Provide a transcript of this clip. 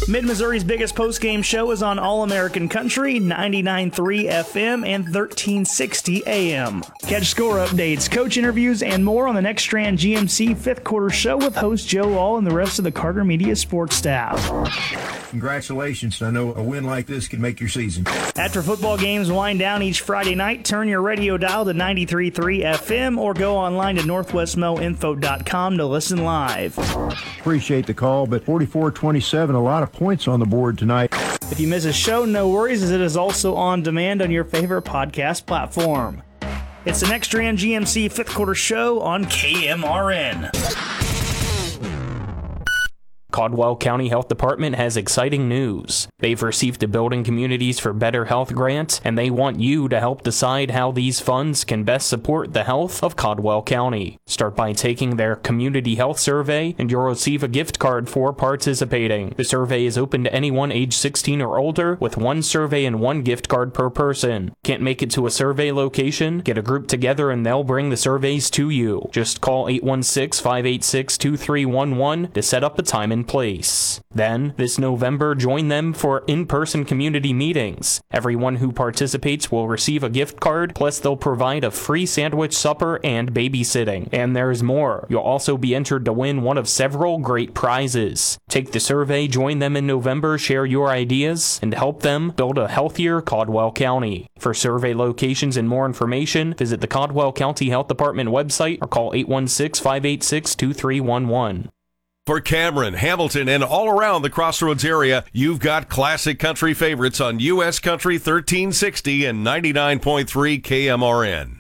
Mid-Missouri's biggest post-game show is on All-American Country, 99.3 FM and 1360 AM. Catch score updates, coach interviews, and more on the Next Strand GMC fifth quarter show with host Joe Law and the rest of the Carter Media sports staff. Congratulations. I know a win like this could make your season. After football games wind down each Friday night, turn your radio dial to 93.3 FM or go online to northwestmoinfo.com to listen live. Appreciate the call, but 44-27, a lot of points on the board tonight. If you miss a show, no worries, as it is also on demand on your favorite podcast platform. It's the Next Strand GMC fifth quarter show on KMRN. Caldwell County Health Department has exciting news. They've received the Building Communities for Better Health grant, and they want you to help decide how these funds can best support the health of Caldwell County. Start by taking their community health survey, and you'll receive a gift card for participating. The survey is open to anyone age 16 or older, with one survey and one gift card per person. Can't make it to a survey location? Get a group together and they'll bring the surveys to you. Just call 816-586-2311 to set up a time and place. Then, this November, join them for in-person community meetings. Everyone who participates will receive a gift card, plus they'll provide a free sandwich supper and babysitting. And there's more. You'll also be entered to win one of several great prizes. Take the survey, join them in November, share your ideas, and help them build a healthier Caldwell County. For survey locations and more information, visit the Caldwell County Health Department website or call 816-586-2311. For Cameron, Hamilton, and all around the Crossroads area, you've got classic country favorites on U.S. Country 1360 and 99.3 KMRN.